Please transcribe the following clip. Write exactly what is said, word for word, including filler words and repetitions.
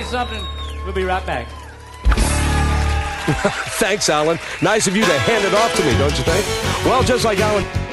play something. We'll be right back. Thanks, Alan. Nice of you to hand it off to me, don't you think? Well, just like Alan...